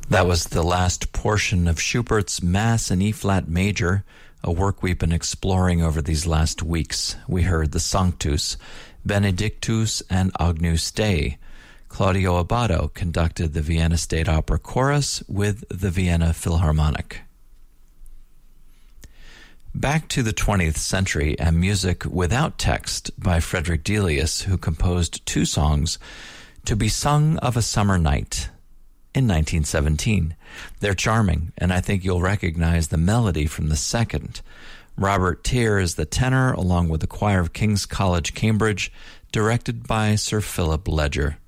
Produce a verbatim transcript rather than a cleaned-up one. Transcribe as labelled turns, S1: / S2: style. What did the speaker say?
S1: That was the last portion of Schubert's Mass in E-flat major, a work we've been exploring over these last weeks. We heard the Sanctus, Benedictus, and Agnus Dei. Claudio Abbado conducted the Vienna State Opera Chorus with the Vienna Philharmonic. Back to the twentieth century and music without text by Frederick Delius, who composed two songs, To Be Sung of a Summer Night, in nineteen seventeen. They're charming, and I think you'll recognize the melody from the second. Robert Teare is the tenor, along with the choir of King's College, Cambridge, directed by Sir Philip Ledger.